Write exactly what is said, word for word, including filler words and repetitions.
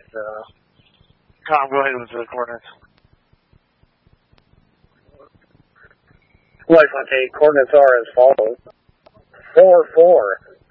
Uh, Tom, go ahead with the coordinates. Flight Fontaine, coordinates are as follows. four four